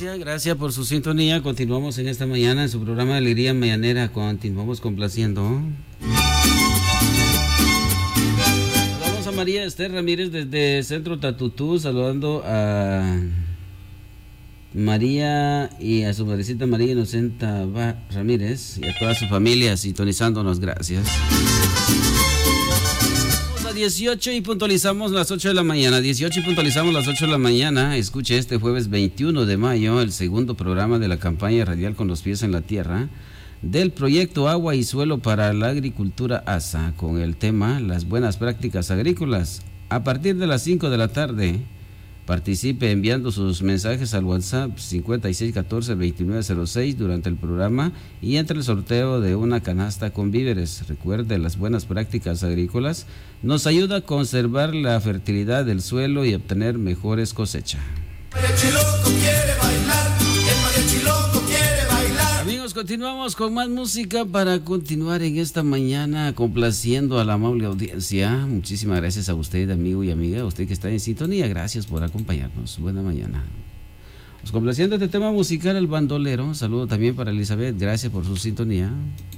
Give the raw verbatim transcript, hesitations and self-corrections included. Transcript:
gracias, gracias por su sintonía. Continuamos en esta mañana en su programa de Alegría Mañanera. Continuamos complaciendo. Saludamos a María Esther Ramírez desde Centro Tatutú, saludando a María y a su madrecita María Inocenta Ramírez y a toda su familia sintonizándonos. Gracias. dieciocho y puntualizamos las ocho de la mañana. dieciocho y puntualizamos las ocho de la mañana. Escuche este jueves veintiuno de mayo el segundo programa de la campaña radial Con los pies en la tierra del proyecto Agua y Suelo para la Agricultura A S A, con el tema Las buenas prácticas agrícolas. A partir de las cinco de la tarde, participe enviando sus mensajes al WhatsApp cincuenta y seis catorce veintinueve cero seis durante el programa y entre el sorteo de una canasta con víveres. Recuerde, las buenas prácticas agrícolas nos ayuda a conservar la fertilidad del suelo y obtener mejores cosechas. Amigos, continuamos con más música para continuar en esta mañana complaciendo a la amable audiencia. Muchísimas gracias a usted, amigo y amiga, a usted que está en sintonía. Gracias por acompañarnos. Buena mañana. Pues complaciendo este tema musical, El Bandolero. Un saludo también para Elizabeth. Gracias por su sintonía.